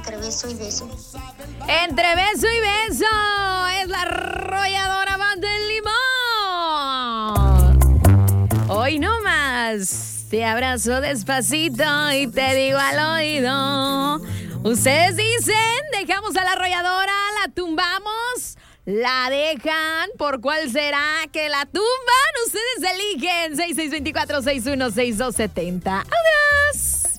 entre beso y beso. Entre beso y beso es la arrolladora Van del Limón. Hoy no más, te abrazo despacito y te digo al oído. Ustedes dicen, dejamos a la arrolladora, la tumbamos, la dejan, ¿por cuál será que la tumban? Ustedes eligen 6624-616270. Adiós.